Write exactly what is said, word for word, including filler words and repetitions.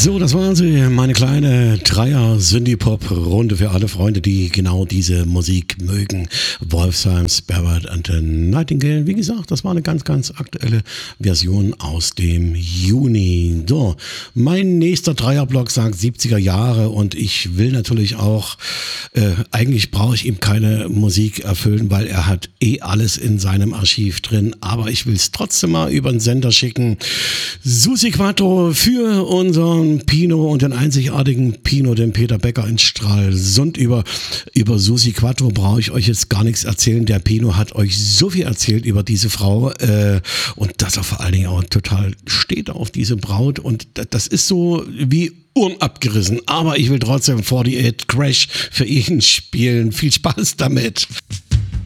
So, das waren sie, meine kleine Dreier-Synthie-Pop-Runde für alle Freunde, die genau diese Musik mögen. Wolfsheim, Sparrow and the Nightingale. Wie gesagt, das war eine ganz, ganz aktuelle Version aus dem Juni. So, mein nächster Dreierblock sagt siebziger Jahre und ich will natürlich auch, äh, eigentlich brauche ich ihm keine Musik erfüllen, weil er hat eh alles in seinem Archiv drin, aber ich will es trotzdem mal über den Sender schicken. Susi Quattro für unseren Pino und den einzigartigen Pino, den Peter Becker in Stralsund. Über, über Susi Quattro brauche ich euch jetzt gar nichts erzählen. Der Pino hat euch so viel erzählt über diese Frau äh, und dass er vor allen Dingen auch total steht auf diese Braut und das ist so wie Ohren abgerissen. Aber ich will trotzdem achtundvierzig Crash für ihn spielen. Viel Spaß damit.